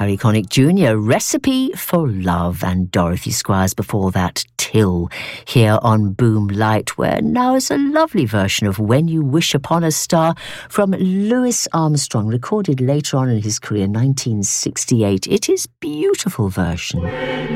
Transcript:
Harry Connick Jr., Recipe for Love, and Dorothy Squires before that, Till, here on Boom Light, where now is a lovely version of When You Wish Upon a Star from Louis Armstrong, recorded later on in his career, 1968. It is a beautiful version.